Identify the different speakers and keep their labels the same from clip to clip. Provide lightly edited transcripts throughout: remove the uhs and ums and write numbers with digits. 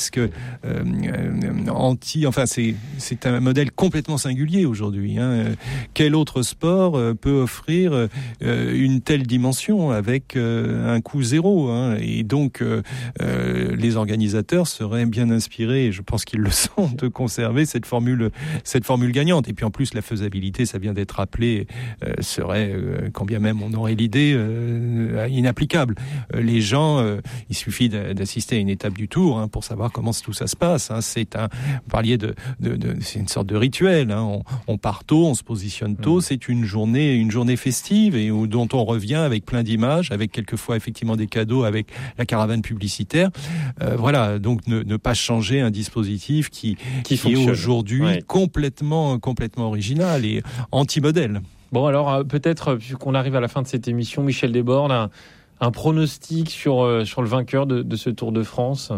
Speaker 1: presque c'est un modèle complètement singulier aujourd'hui. Quel autre sport peut offrir une telle dimension avec un coût zéro, et donc les organisateurs seraient bien inspirés, et je pense qu'ils le sont, de conserver cette formule gagnante. Et puis en plus la faisabilité, ça vient d'être rappelé, serait, quand bien même on aurait l'idée, inapplicable. Les gens, il suffit d'assister à une étape du Tour pour savoir comment tout ça se passe. Vous parliez c'est une sorte de rituel. On part tôt, on se positionne tôt. C'est une journée festive et dont on revient avec plein d'images, avec quelquefois effectivement des cadeaux, avec la caravane publicitaire. Voilà, donc ne pas changer un dispositif qui est aujourd'hui complètement original et anti-modèle.
Speaker 2: Bon, alors peut-être, puisqu'on arrive à la fin de cette émission, Michel Desbordes, un pronostic sur le vainqueur de ce Tour de France.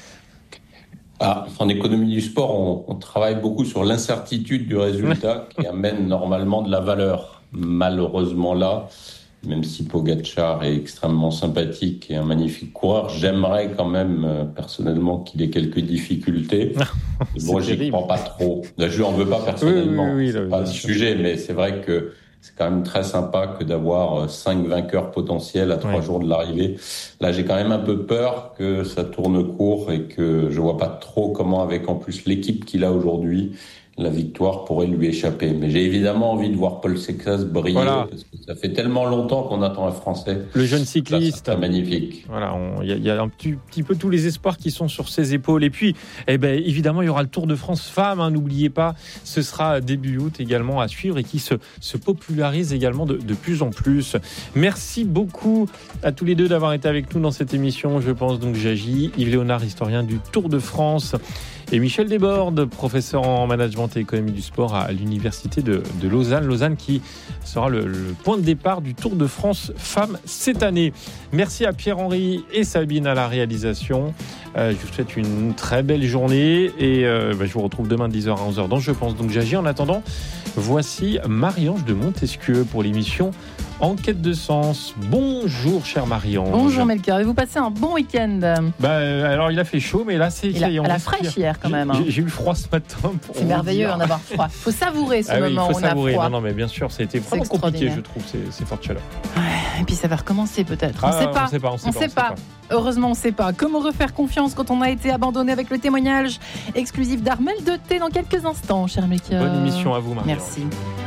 Speaker 3: En économie du sport, on travaille beaucoup sur l'incertitude du résultat qui amène normalement de la valeur. Malheureusement là, même si Pogačar est extrêmement sympathique et un magnifique coureur, j'aimerais quand même personnellement qu'il ait quelques difficultés. Moi, j'y crois pas trop. Je n'en veux pas personnellement, c'est pas le sujet, mais c'est vrai que c'est quand même très sympa que d'avoir 5 vainqueurs potentiels à 3 jours de l'arrivée. Là, j'ai quand même un peu peur que ça tourne court et que je vois pas trop comment, avec en plus l'équipe qu'il a aujourd'hui, la victoire pourrait lui échapper. Mais j'ai évidemment envie de voir Paul Sexas briller, parce que ça fait tellement longtemps qu'on attend un Français.
Speaker 2: Le jeune cycliste.
Speaker 3: C'est magnifique.
Speaker 2: Voilà, il y a un petit peu tous les espoirs qui sont sur ses épaules. Et puis, évidemment, il y aura le Tour de France femmes, n'oubliez pas. Ce sera début août également à suivre et qui se popularise également de plus en plus. Merci beaucoup à tous les deux d'avoir été avec nous dans cette émission. Je pense donc Jagi, Yves Léonard, historien du Tour de France, et Michel Desbordes, professeur en management et économie du sport à l'université de Lausanne. Lausanne qui sera le point de départ du Tour de France femmes cette année. Merci à Pierre-Henri et Sabine à la réalisation. Je vous souhaite une très belle journée et je vous retrouve demain de 10h à 11h dans Je pense donc j'agis. En attendant, voici Marie-Ange de Montesquieu pour l'émission Enquête de sens. Bonjour chère Marie-Ange.
Speaker 4: Bonjour Melchior, et vous passez un bon week-end?
Speaker 2: Alors il a fait chaud, mais là c'est
Speaker 4: à la fraîche hier quand même.
Speaker 2: J'ai eu froid ce matin.
Speaker 4: C'est merveilleux d'avoir froid. Faut savourer ce moment où on a froid.
Speaker 2: Non mais bien sûr, c'était vraiment compliqué, je trouve, ces fortes chaleurs.
Speaker 4: Et puis ça va recommencer peut-être. On sait pas. Heureusement, on ne sait pas. Comment refaire confiance quand on a été abandonné, avec le témoignage exclusif d'Armel de Thé dans quelques instants, cher Melchior.
Speaker 2: Bonne émission à vous, Marie.
Speaker 4: Merci.